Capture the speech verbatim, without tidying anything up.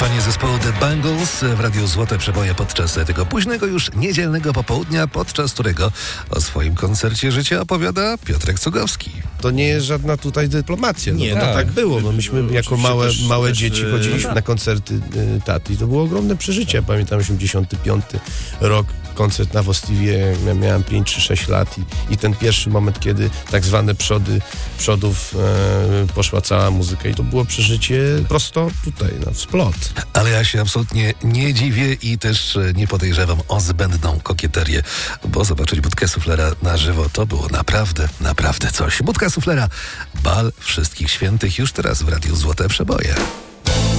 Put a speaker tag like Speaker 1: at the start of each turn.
Speaker 1: Wykonanie zespołu The Bangles w Radiu Złote Przeboje podczas tego późnego już niedzielnego popołudnia, podczas którego o swoim koncercie życia opowiada Piotrek Cugowski.
Speaker 2: To nie jest żadna tutaj dyplomacja. No,
Speaker 3: Nie,
Speaker 2: no
Speaker 3: tak.
Speaker 2: tak było. No, myśmy
Speaker 3: Oczywiście
Speaker 2: jako małe,
Speaker 3: też-
Speaker 2: małe
Speaker 3: też,
Speaker 2: dzieci
Speaker 3: e,
Speaker 2: chodziliśmy na koncerty y, taty. I to było ogromne przeżycie. Ja pamiętam osiemdziesiąty piąty rok, koncert na Wostiwie. Ja miałem pięć czy sześć lat i, i ten pierwszy moment, kiedy tak zwane przody, przodów e, poszła cała muzyka. I to było przeżycie prosto tutaj, na splot.
Speaker 1: Ale ja się absolutnie nie dziwię i też e, nie podejrzewam o zbędną kokieterię, bo zobaczyć Budkę Suflera na żywo to było naprawdę, naprawdę coś. Budka Suflera, bal wszystkich świętych już teraz w Radiu Złote Przeboje.